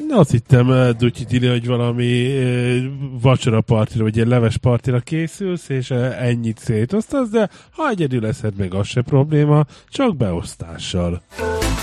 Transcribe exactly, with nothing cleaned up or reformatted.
azt hittem, Dutyi Tili, hogy valami vacsora partira, vagy egy leves partira készülsz, és ennyit szétosztasz, de ha egyedül leszed, meg az se probléma, csak beosztással.